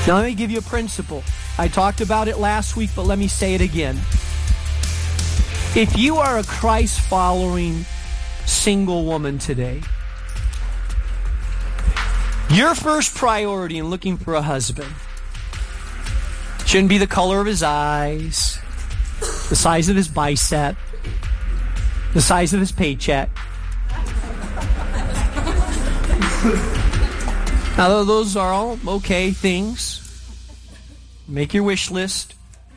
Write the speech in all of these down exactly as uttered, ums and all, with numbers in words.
Now let me give you a principle. I talked about it last week, but let me say it again. If you are a Christ-following single woman today, your first priority in looking for a husband shouldn't be the color of his eyes, the size of his bicep, the size of his paycheck. Now, those are all okay things. Make your wish list.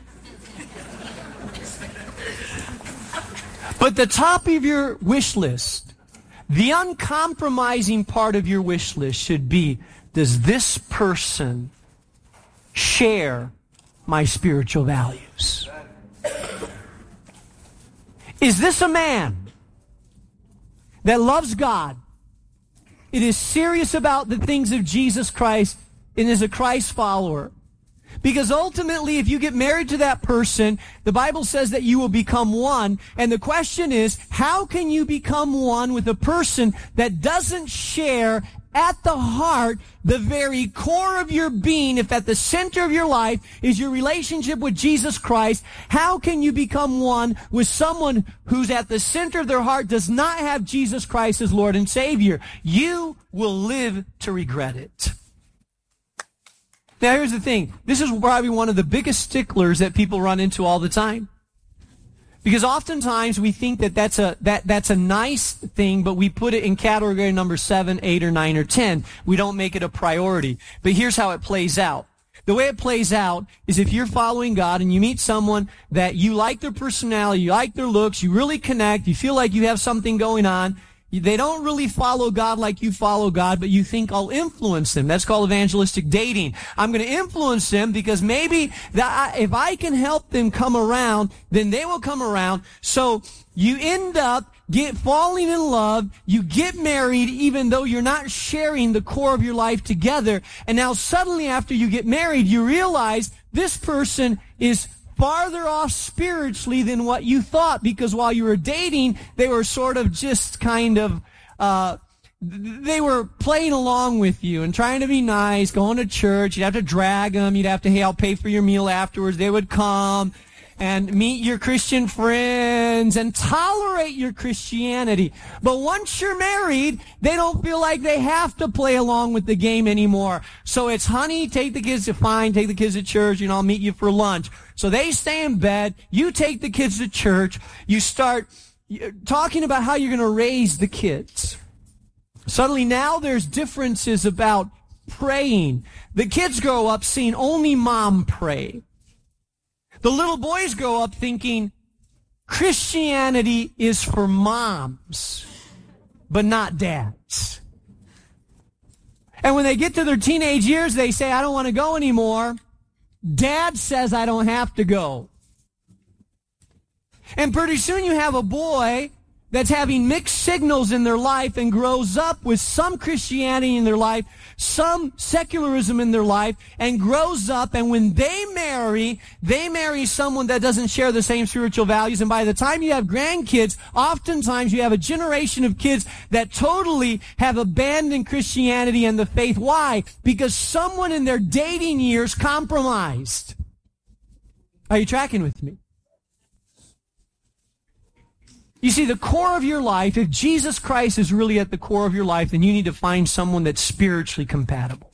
But the top of your wish list, the uncompromising part of your wish list should be, does this person share my spiritual values? Is this a man that loves God, it is serious about the things of Jesus Christ, and is a Christ follower? Because ultimately, if you get married to that person, the Bible says that you will become one. And the question is, how can you become one with a person that doesn't share at the heart, the very core of your being? If at the center of your life is your relationship with Jesus Christ, how can you become one with someone who's at the center of their heart does not have Jesus Christ as Lord and Savior? You will live to regret it. Now, here's the thing. This is probably one of the biggest sticklers that people run into all the time. Because oftentimes we think that that's a, that, that's a nice thing, but we put it in category number seven, eight, or nine, or ten. We don't make it a priority. But here's how it plays out. The way it plays out is if you're following God and you meet someone that you like their personality, you like their looks, you really connect, you feel like you have something going on, they don't really follow God like you follow God, but you think, I'll influence them. That's called evangelistic dating. I'm going to influence them because maybe that if I can help them come around, then they will come around. So you end up get falling in love. You get married even though you're not sharing the core of your life together. And now suddenly after you get married, you realize this person is farther off spiritually than what you thought, because while you were dating, they were sort of just kind of, uh, they were playing along with you and trying to be nice, going to church. You'd have to drag them. You'd have to, hey, I'll pay for your meal afterwards. They would come and meet your Christian friends and tolerate your Christianity. But once you're married, they don't feel like they have to play along with the game anymore. So it's, honey, take the kids to fine, take the kids to church, and I'll meet you for lunch. So they stay in bed. You take the kids to church. You start talking about how you're going to raise the kids. Suddenly now there's differences about praying. The kids grow up seeing only mom pray. The little boys grow up thinking Christianity is for moms, but not dads. And when they get to their teenage years, they say, I don't want to go anymore. Dad says I don't have to go. And pretty soon you have a boy that's having mixed signals in their life and grows up with some Christianity in their life, some secularism in their life, and grows up, and when they marry, they marry someone that doesn't share the same spiritual values, and by the time you have grandkids, oftentimes you have a generation of kids that totally have abandoned Christianity and the faith. Why? Because someone in their dating years compromised. Are you tracking with me? You see, the core of your life, if Jesus Christ is really at the core of your life, then you need to find someone that's spiritually compatible.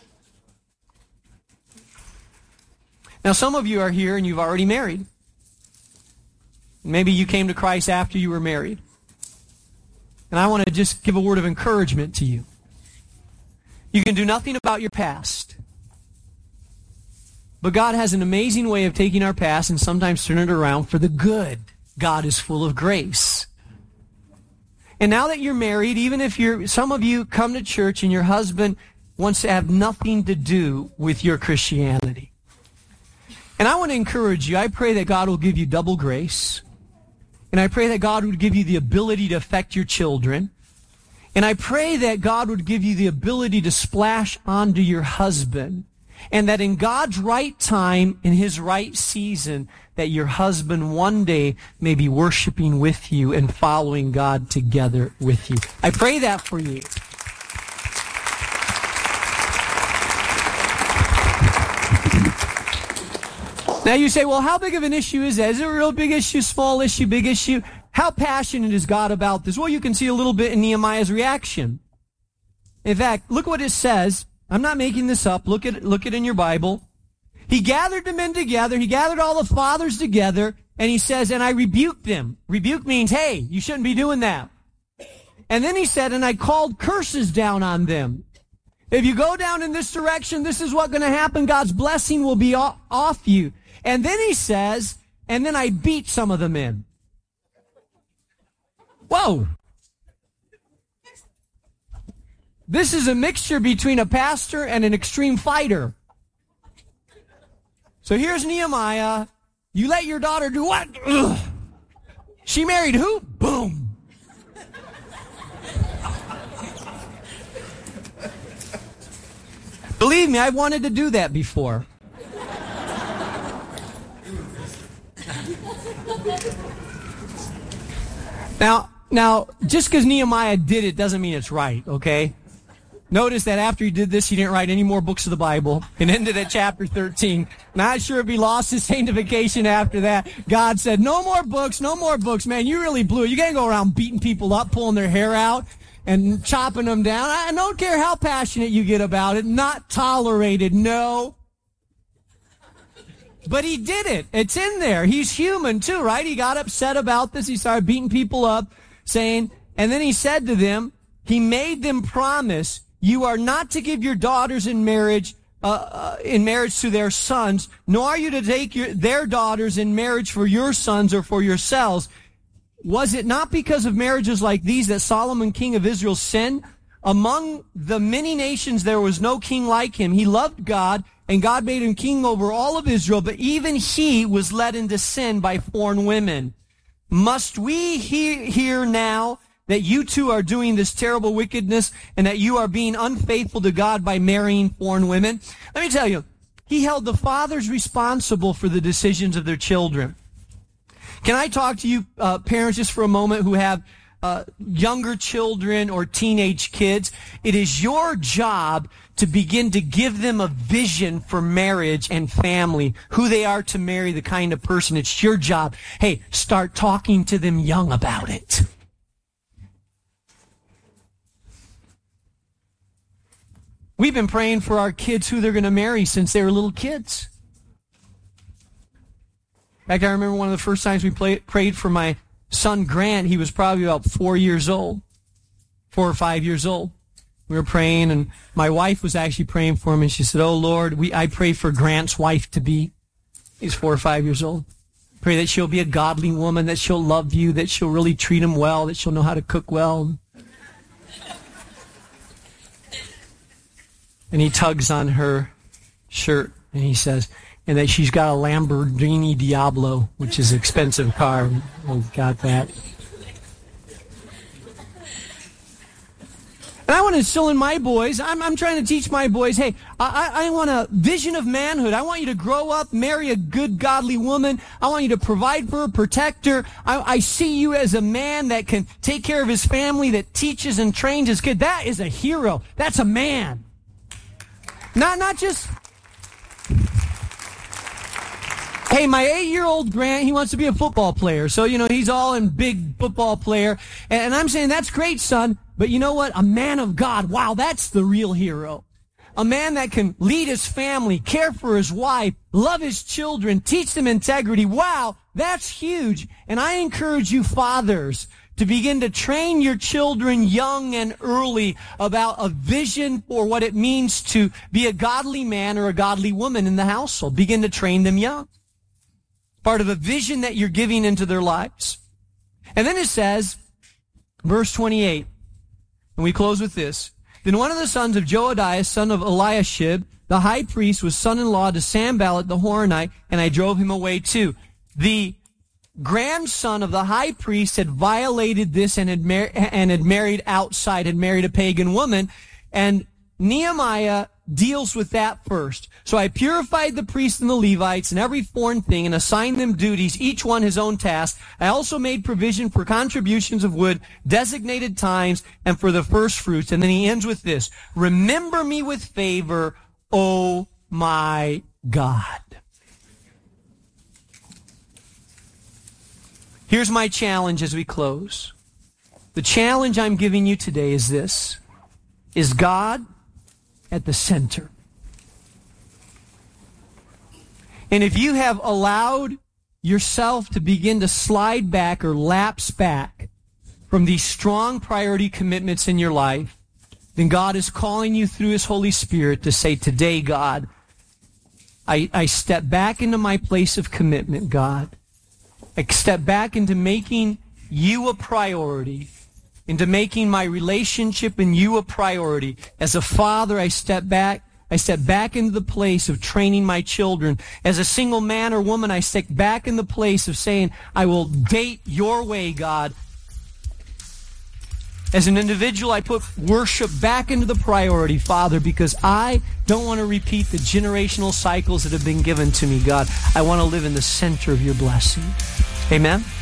Now, some of you are here and you've already married. Maybe you came to Christ after you were married. And I want to just give a word of encouragement to you. You can do nothing about your past. But God has an amazing way of taking our past and sometimes turning it around for the good. God is full of grace. And now that you're married, even if you're, some of you come to church and your husband wants to have nothing to do with your Christianity. And I want to encourage you, I pray that God will give you double grace. And I pray that God would give you the ability to affect your children. And I pray that God would give you the ability to splash onto your husband. And that in God's right time, in His right season, that your husband one day may be worshiping with you and following God together with you. I pray that for you. Now you say, well, how big of an issue is that? Is it a real big issue, small issue, big issue? How passionate is God about this? Well, you can see a little bit in Nehemiah's reaction. In fact, look what it says. I'm not making this up. Look at look at it in your Bible. He gathered the men together. He gathered all the fathers together. And he says, and I rebuked them. Rebuke means, hey, you shouldn't be doing that. And then he said, and I called curses down on them. If you go down in this direction, this is what's going to happen. God's blessing will be off, off you. And then he says, and then I beat some of the men. Whoa. This is a mixture between a pastor and an extreme fighter. So here's Nehemiah. You let your daughter do what? Ugh. She married who? Boom. Believe me, I've wanted to do that before. Now, now, just because Nehemiah did it doesn't mean it's right, okay? Notice that after he did this, he didn't write any more books of the Bible. It ended at chapter thirteen. Not sure if he lost his sanctification after that. God said, no more books, no more books, man. You really blew it. You can't go around beating people up, pulling their hair out, and chopping them down. I don't care how passionate you get about it. Not tolerated, no. But he did it. It's in there. He's human too, right? He got upset about this. He started beating people up, saying, and then he said to them, he made them promise, you are not to give your daughters in marriage, uh, uh, in marriage to their sons, nor are you to take your, their daughters in marriage for your sons or for yourselves. Was it not because of marriages like these that Solomon, king of Israel, sinned? Among the many nations there was no king like him. He loved God, and God made him king over all of Israel, but even he was led into sin by foreign women. Must we he- hear now that you two are doing this terrible wickedness and that you are being unfaithful to God by marrying foreign women? Let me tell you, he held the fathers responsible for the decisions of their children. Can I talk to you uh, parents just for a moment who have uh, younger children or teenage kids? It is your job to begin to give them a vision for marriage and family, who they are to marry, the kind of person. It's your job. Hey, start talking to them young about it. We've been praying for our kids who they're going to marry since they were little kids. In fact, I remember one of the first times we play, prayed for my son Grant. He was probably about four years old, four or five years old. We were praying, and my wife was actually praying for him, and she said, oh, Lord, we I pray for Grant's wife to be. He's four or five years old. Pray that she'll be a godly woman, that she'll love you, that she'll really treat him well, that she'll know how to cook well. And he tugs on her shirt, and he says, and that she's got a Lamborghini Diablo, which is an expensive car. Oh, got that. And I want to instill in my boys, I'm, I'm trying to teach my boys, hey, I, I want a vision of manhood. I want you to grow up, marry a good, godly woman. I want you to provide for her, protect her. I, I see you as a man that can take care of his family, that teaches and trains his kid. That is a hero. That's a man. Not, not just... Hey, my eight-year-old Grant, he wants to be a football player. So, you know, he's all in big football player. And, and I'm saying, that's great, son. But you know what? A man of God, wow, that's the real hero. A man that can lead his family, care for his wife, love his children, teach them integrity. Wow, that's huge. And I encourage you fathers to begin to train your children young and early about a vision for what it means to be a godly man or a godly woman in the household. Begin to train them young. Part of a vision that you're giving into their lives. And then it says, verse twenty-eight, and we close with this. Then one of the sons of Joadiah, son of Eliashib, the high priest, was son-in-law to Sanballat the Horonite, and I drove him away too. The grandson of the high priest had violated this and had, mar- and had married outside, had married a pagan woman, and Nehemiah deals with that first. So I purified the priests and the Levites and every foreign thing and assigned them duties, each one his own task. I also made provision for contributions of wood, designated times, and for the first fruits. And then he ends with this. Remember me with favor, O my God. Here's my challenge as we close. The challenge I'm giving you today is this. Is God at the center? And if you have allowed yourself to begin to slide back or lapse back from these strong priority commitments in your life, then God is calling you through His Holy Spirit to say, today, God, I, I step back into my place of commitment, God. I step back into making you a priority, into making my relationship in you a priority. As a father, I step back. I step back into the place of training my children. As a single man or woman, I step back in the place of saying, I will date your way, God. As an individual, I put worship back into the priority, Father, because I don't want to repeat the generational cycles that have been given to me, God. I want to live in the center of your blessing. Amen?